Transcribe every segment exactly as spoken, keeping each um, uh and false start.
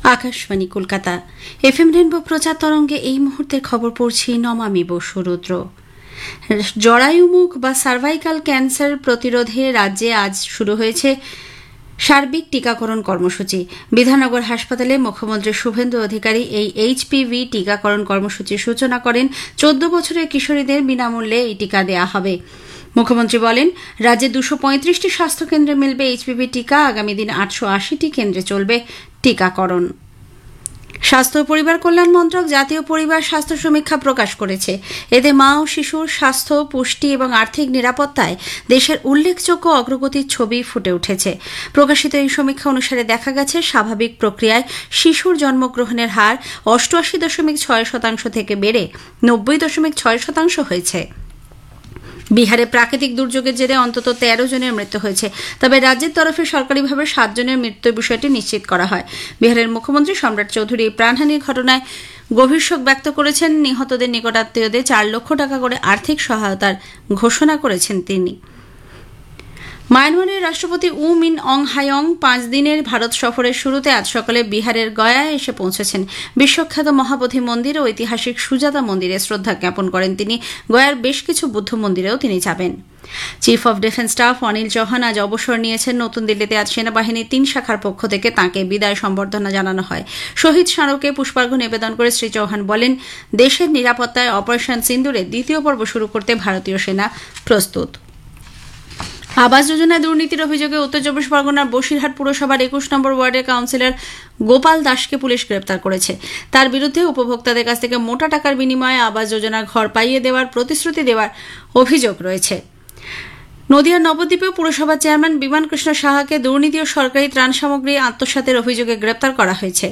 Akashvani Kolkata. F M rainbow প্রচার তরঙ্গে এই মুহূর্তের খবর পড়ছি নমামি বসু রুদ্র। জরায়ুমুখ বা সার্ভাইকাল ক্যান্সার প্রতিরোধে রাজ্যে আজ শুরু হয়েছে সার্বিক টিকাকরণ কর্মসূচি। বিধাননগর হাসপাতালে মুখ্যমন্ত্রী শুভেন্দু অধিকারী এই এইচপিভি টিকাকরণ কর্মসূচির সূচনা করেন। চোদ্দ বছরের কিশোরীদের বিনামূল্যে এই টিকা দেওয়া হবে। মুখ্যমন্ত্রী বলেন, রাজ্যে দুশো পঁয়ত্রিশটি স্বাস্থ্যকেন্দ্রে মিলবে এইচপিভি টিকা। আগামী দিন আটশো আশিটি কেন্দ্রে চলবে টিকাকরণ। স্বাস্থ্য ও পরিবার কল্যাণ মন্ত্রক জাতীয় পরিবার স্বাস্থ্য সমীক্ষা প্রকাশ করেছে। এতে মা ও শিশুর স্বাস্থ্য, পুষ্টি এবং আর্থিক নিরাপত্তায় দেশের উল্লেখযোগ্য অগ্রগতির ছবি ফুটে উঠেছে। প্রকাশিত এই সমীক্ষা অনুসারে দেখা গেছে, স্বাভাবিক প্রক্রিয়ায় শিশুর জন্মগ্রহণের হার অষ্টআশি দশমিক ছয় শতাংশ থেকে বেড়ে নব্বই দশমিক ছয় শতাংশ হয়েছে। বিহারে প্রাকৃতিক দুর্যোগের জেরে অন্তত তেরো জনের মৃত্যু হয়েছে, তবে রাজ্যের তরফে সরকারিভাবে সাত জনের মৃত্যুর বিষয়টি নিশ্চিত করা হয়। বিহারের মুখ্যমন্ত্রী সম্রাট চৌধুরী এই প্রাণহানির ঘটনায় গভীর শোক ব্যক্ত করেছেন। নিহতদের নিকটাত্মীয়দের চার লক্ষ টাকা করে আর্থিক সহায়তার ঘোষণা করেছেন তিনি। মায়ানমারের রাষ্ট্রপতি উ মিন অং হায়ং পাঁচ দিনের ভারত সফরের শুরুতে আজ সকালে বিহারের গয়ায় এসে পৌঁছেছেন। বিশ্বখ্যাত মহাবোধি মন্দির ও ঐতিহাসিক সুজাতা মন্দিরে শ্রদ্ধা জ্ঞাপন করেন তিনি। গয়ার বেশ কিছু বুদ্ধ মন্দিরেও তিনি যাবেন। Chief of defence staff Anil Chauhan আজ অবসর নিয়েছেন। নতুন দিল্লিতে আজ সেনাবাহিনীর তিন শাখার পক্ষ থেকে তাঁকে বিদায় সম্বর্ধনা জানানো হয়। শহীদ স্মারকে পুষ্পার্ঘ্য নিবেদন করে শ্রী চৌহান বলেন, দেশের নিরাপত্তায় অপারেশন সিন্দুরের দ্বিতীয় পর্ব শুরু করতে ভারতীয় সেনা প্রস্তুত। আবাস যোজনায় দুর্নীতির অভিযোগে উত্তর চব্বিশ পরগনার বসিরহাট পুরসভার একুশ নম্বর ওয়ার্ডের কাউন্সিলর গোপাল দাসকে পুলিশ গ্রেপ্তার করেছে। তার বিরুদ্ধে উপভোক্তাদের কাছ থেকে মোটা টাকার বিনিময়ে আবাস যোজনার ঘর পাইয়ে দেওয়ার প্রতিশ্রুতি দেওয়ার অভিযোগ রয়েছে। নদিয়ার নবদ্বীপে পুরসভার চেয়ারম্যান বিমান কৃষ্ণ সাহাকে দুর্নীতি ও সরকারি ত্রাণ সামগ্রী আত্মসাতের অভিযোগে গ্রেপ্তার করা হয়েছে।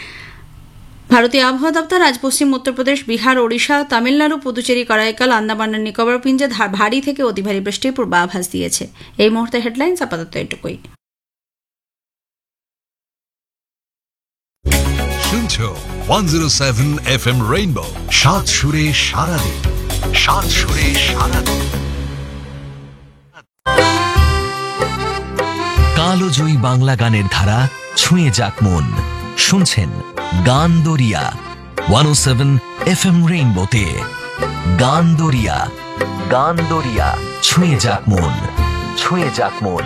ভারতীয় আবহাওয়া দপ্তর আজ পশ্চিম উত্তরপ্রদেশ, বিহার, ওড়িশা, তামিলনাড়ু, পুদুচেরি, করাইকাল, আন্দামান ও নিকোবর পিঞ্জে ভারী থেকে অতি ভারী বৃষ্টির পূর্বাভাস দিয়েছে। এই মুহূর্তে হেডলাইন্স আপাতত এটুকুই। শুনছো একশো সাত এফ এম রেইনবো, সাত সুরে সারাদিন, সাত সুরে সারাদিন। কালোজয়ী বাংলা গানের ধারা ছুঁয়ে যাক মন। শুনছেন গান দরিয়া একশো সাত এফ এম রেইনবোতে। গান দরিয়া, গান দরিয়া, ছুঁয়ে যাক মন, ছুঁয়ে যাক মন।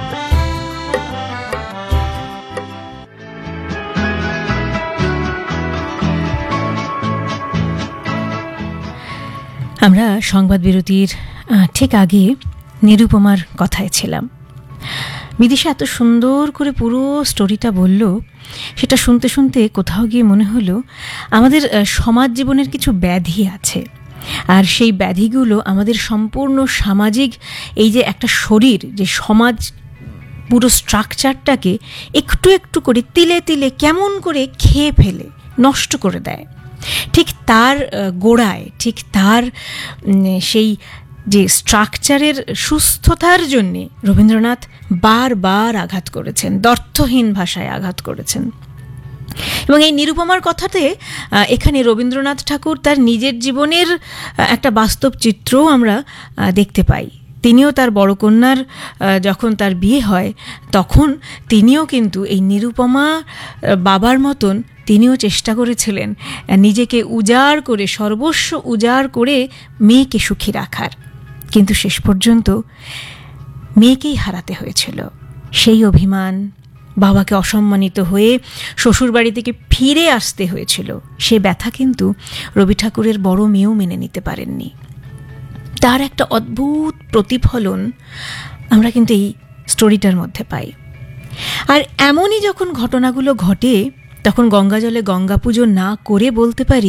আমরা সংবাদ বিরতির ঠিক আগে নিরুপমার কথায় ছিলাম। বিদিশা এত সুন্দর করে পুরো স্টোরিটা বলল, সেটা শুনতে শুনতে কোথাও গিয়ে মনে হলো আমাদের সমাজ জীবনের কিছু ব্যাধি আছে, আর সেই ব্যাধিগুলো আমাদের সম্পূর্ণ সামাজিক এই যে একটা শরীর, যে সমাজ পুরো স্ট্রাকচারটাকে একটু একটু করে তিলে তিলে কেমন করে খেয়ে ফেলে নষ্ট করে দেয়। ঠিক তার গোড়ায়, ঠিক তার সেই যে স্ট্রাকচারের সুস্থতার জন্যে রবীন্দ্রনাথ বারবার আঘাত করেছেন, দ্ব্যর্থহীন ভাষায় আঘাত করেছেন। এবং এই নিরুপমার কথাতে এখানে রবীন্দ্রনাথ ঠাকুর তার নিজের জীবনের একটা বাস্তব চিত্রও আমরা দেখতে পাই। তিনিও তার বড় কন্যার যখন তার বিয়ে হয়, তখন তিনিও কিন্তু এই নিরুপমা বাবার মতন তিনিও চেষ্টা করেছিলেন নিজেকে উজাড় করে, সর্বস্ব উজাড় করে মেয়েকে সুখী রাখার। কিন্তু শেষ পর্যন্ত মেয়েকেই হারাতে হয়েছিল। সেই অভিমান, বাবাকে অসম্মানিত হয়ে শ্বশুরবাড়ি থেকে ফিরে আসতে হয়েছিল, সে ব্যথা কিন্তু রবি ঠাকুরের বড় মেয়েও মেনে নিতে পারেননি। তার একটা অদ্ভুত প্রতিফলন আমরা কিন্তু এই স্টোরিটার মধ্যে পাই। আর এমনই যখন ঘটনাগুলো ঘটে, তখন গঙ্গা জলে গঙ্গা পুজো না করে বলতে পারি,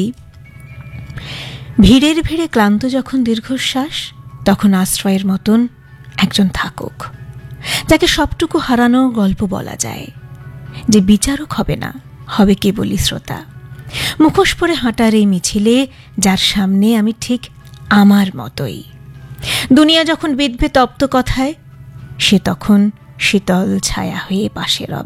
ভিড়ের ভিড়ে ক্লান্ত যখন দীর্ঘশ্বাস, তখন আশ্রয়ের মতন একজন থাকুক, যাকে সবটুকু হারানো গল্প বলা যায়, যে বিচারক হবে না, হবে কেবলই শ্রোতা। মুখোশ পরে হাঁটার এই মিছিলে যার সামনে আমি ঠিক আমার মতোই। দুনিয়া যখন বিধবে তপ্ত কথায়, সে তখন শীতল ছায়া হয়ে পাশে রবে।